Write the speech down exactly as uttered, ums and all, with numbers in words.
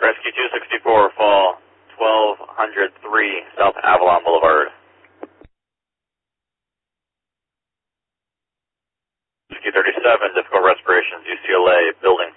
Rescue two sixty-four, fall twelve oh three, South Avalon Boulevard. Rescue thirty-seven, difficult respirations, U C L A, building